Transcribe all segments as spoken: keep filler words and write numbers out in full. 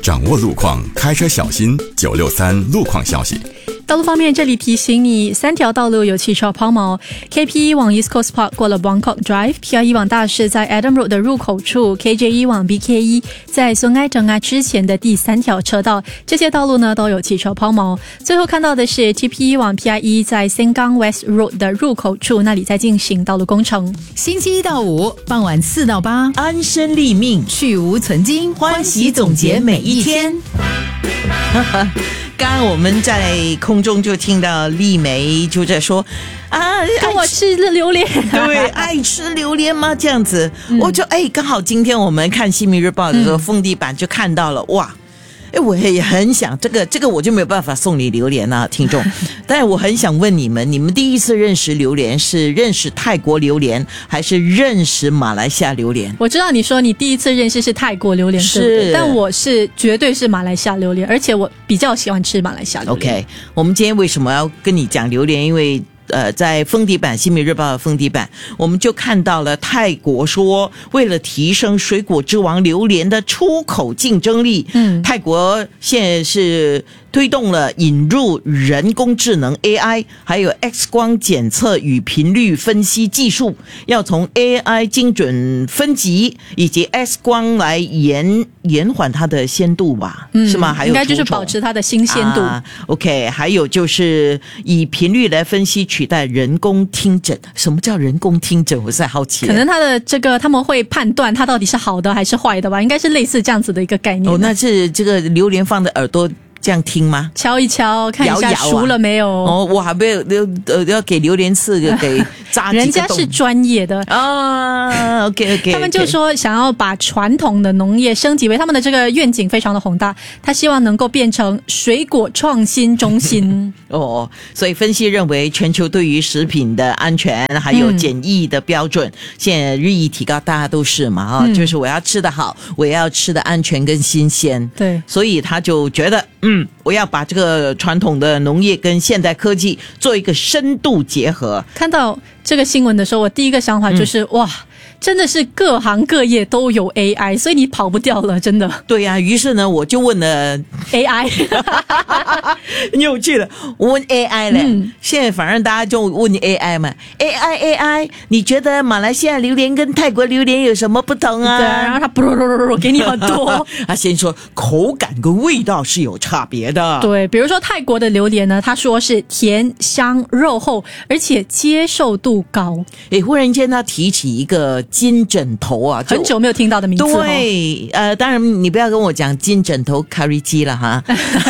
掌握路况，开车小心。九六三路况消息。 道路方面，这里提醒你，三条道路有汽车抛锚 K P 一往 East Coast Park 过了 Buangkok Drive， P R 一往大市在 Adam Road 的入口处， K J 一往 B K 一 在孙爱正爱之前的第三条车道，这些道路呢都有汽车抛锚。最后看到的是 T P 一往 P R 一 在 Sengkang West Road 的入口处，那里在进行道路工程。 星期一到五傍晚四到八， 安身立命， 去无存菁， 欢喜总结每一天。刚刚我们在空中就听到丽梅就在说啊， 跟我吃了榴莲， 对，爱吃榴莲吗？这样子，嗯、我就哎，刚好今天我们看《新民日报》的时候，封底版就看到了，哇！哎，我也很想这个这个我就没有办法送你榴莲啊，听众。但是我很想问你们，你们第一次认识榴莲是认识泰国榴莲，还是认识马来西亚榴莲？ 我知道你说你第一次认识是泰国榴莲， 是， 对不对？但我是绝对是马来西亚榴莲，而且我比较喜欢吃马来西亚榴莲。 OK， 我们今天为什么要跟你讲榴莲？因为呃，在封底版《新民日报》的封底版，我们就看到了泰国说，为了提升水果之王榴莲的出口竞争力，嗯，泰国现在是推动了引入人工智能 A I， 还有 X 光检测与频率分析技术，要从 A I 精准分级以及 X 光来延延缓它的鲜度吧，嗯、是吗？还有应该就是保持它的新鲜度。 啊、OK， 还有就是以频率来分析取代人工听诊。什么叫人工听诊？我是在好奇。 可能它的这个他们会判断它到底是好的还是坏的吧，应该是类似这样子的一个概念。 哦，那是这个榴莲放在耳朵这样听吗？ 敲一敲，看一下摇摇、啊、 熟了没有。 哦，我还没有呃要给榴莲刺给扎几个洞。 人家是专业的啊 ，OK OK， 他们就说想要把传统的农业升级为他们的这个愿景非常的宏大，他希望能够变成水果创新中心。 哦，所以分析认为，全球对于食品的安全还有检疫的标准，嗯、现在日益提高，大家都是嘛啊、哦嗯，就是我要吃得好，我要吃得安全跟新鲜。 对， 所以他就觉得。嗯，我要把这个传统的农业跟现代科技做一个深度结合。看到这个新闻的时候，我第一个想法就是、嗯、哇，真的是各行各业都有 A I， 所以你跑不掉了，真的。 对呀、啊，于是呢，我就问了 A I， 很有趣的，我问 A I 嘞、嗯，现在反正大家就问 A I 嘛 ，A I A I， 你觉得马来西亚榴莲跟泰国榴莲有什么不同啊？ 对，然后他不给你很多， 他先说口感跟味道是有差别的。 对，比如说泰国的榴莲呢，他说是甜香肉厚，而且接受度高。 诶，忽然间他提起一个金枕头啊， 很久没有听到的名字。 对，呃，当然你不要跟我讲金枕头 curry 鸡了哈。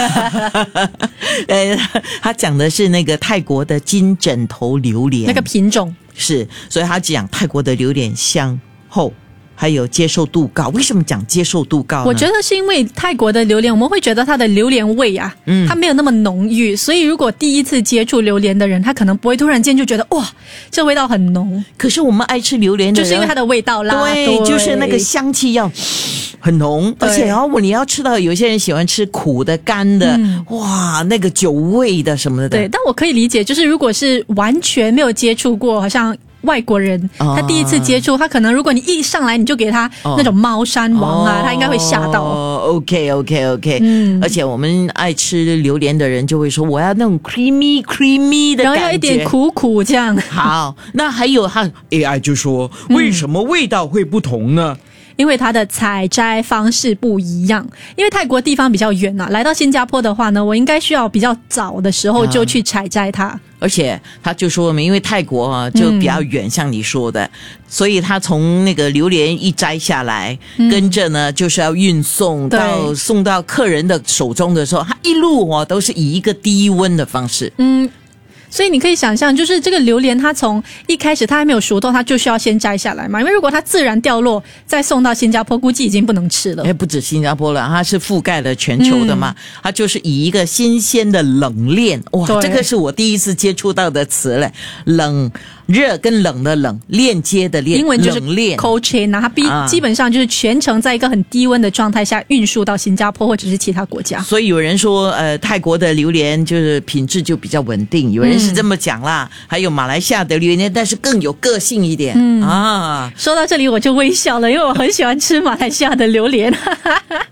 呃，他讲的是那个泰国的金枕头榴莲， 那个品种是，所以他讲泰国的榴莲香厚。还有接受度高，为什么讲接受度高呢？ 我觉得是因为泰国的榴莲，我们会觉得它的榴莲味啊，嗯，它没有那么浓郁，所以如果第一次接触榴莲的人，他可能不会突然间就觉得哇，这味道很浓。 可是我们爱吃榴莲的人， 就是因为它的味道啦， 对，对就是那个香气要很浓，而且然后你要吃到有些人喜欢吃苦的、干的，嗯、哇，那个酒味的什么的。 对，但我可以理解，就是如果是完全没有接触过，好像。外国人他第一次接触、哦、他可能如果你一上来你就给他那种猫山王啊、哦、他应该会吓到。 哦 OK OK OK， 嗯，而且我们爱吃榴莲的人就会说我要那种 creamy creamy 的感觉， 然后要一点苦苦这样。 好，那还有他 A I 就说为什么味道会不同呢？ 嗯，因为它的采摘方式不一样，因为泰国地方比较远啊，来到新加坡的话呢，我应该需要比较早的时候就去采摘它。啊， 而且他就说因为泰国啊就比较远、嗯、像你说的，所以他从那个榴莲一摘下来、嗯、跟着呢就是要运送到送到客人的手中的时候，他一路哦都是以一个低温的方式。 嗯，所以你可以想象，就是这个榴莲它从一开始它还没有熟透，它就需要先摘下来嘛，因为如果它自然掉落再送到新加坡，估计已经不能吃了。 哎，不止新加坡了，它是覆盖了全球的嘛、嗯、它就是以一个新鲜的冷链，哇，这个是我第一次接触到的词嘞，冷热跟冷的冷，链接的链， 英文就是 cold chain 啊，它必、啊、基本上就是全程在一个很低温的状态下运输到新加坡或者是其他国家。 所以有人说呃，泰国的榴莲就是品质就比较稳定，有人是这么讲啦、嗯、还有马来西亚的榴莲但是更有个性一点、嗯、啊。 说到这里我就微笑了，因为我很喜欢吃马来西亚的榴莲。 还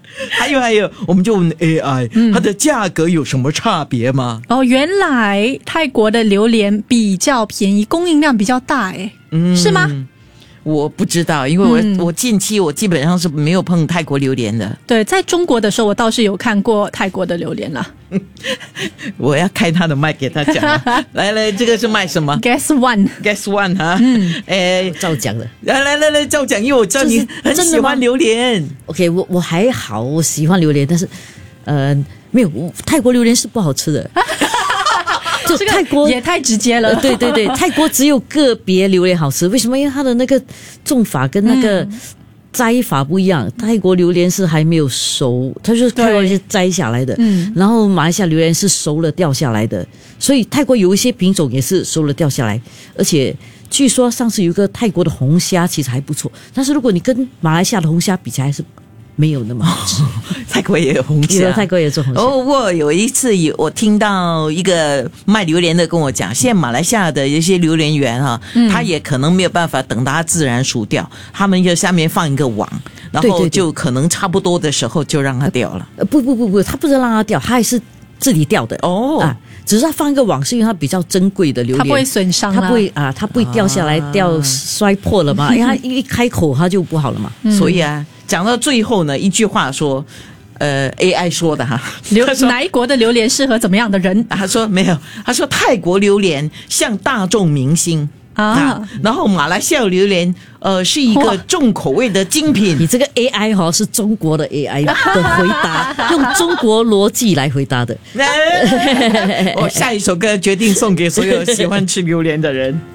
还有还有，我们就问 A I，、嗯、它的价格有什么差别吗？ 哦，原来泰国的榴莲比较便宜，供应量比较大，哎、嗯，是吗？ 我不知道，因为我、嗯、我近期我基本上是没有碰泰国榴莲的。 对，在中国的时候，我倒是有看过泰国的榴莲啦。 我要开他的麦给他讲。来来，这个是卖什么 ？Guess one，Guess one 哈，嗯，哎， 照讲的。 来来来来，照讲，因为我知道你很喜欢榴莲。 OK， 我我还好，我喜欢榴莲，但是呃，没有，泰国榴莲是不好吃的。就泰国也太直接了、 呃，对对对，泰国只有个别榴莲好吃，为什么？因为它的那个种法跟那个摘法不一样，嗯、泰国榴莲是还没有熟，它是泰国是摘下来的，嗯，然后马来西亚榴莲是熟了掉下来的，所以泰国有一些品种也是熟了掉下来，而且据说上次有一个泰国的红虾其实还不错，但是如果你跟马来西亚的红虾比起来是。没有那么好吃， 泰国也有红虾， 泰国也做红虾。 哦，我有一次有我听到一个卖榴莲的跟我讲，现在马来西亚的一些榴莲园啊，嗯、他也可能没有办法等它自然熟掉，他们就下面放一个网，然后就可能差不多的时候就让它掉了。 呃，不不不不，它不是让它掉，它还是自己掉的哦啊。 只是它放一个网，是因为它比较珍贵的榴莲， 它不会损伤， 它不会啊，它不会掉下来、啊、掉摔破了嘛？因为它一开口它就不好了嘛。 嗯、所以啊，讲到最后呢，一句话说，呃 ，A I 说的哈， 哪一国的榴莲适合怎么样的人？ 他说没有，他说泰国榴莲像大众明星。啊, 啊，然后马来西亚榴莲，呃，是一个重口味的精品。 你这个 A I 哈、哦、是中国的 A I 的回答，用中国逻辑来回答的。 我下一首歌决定送给所有喜欢吃榴莲的人。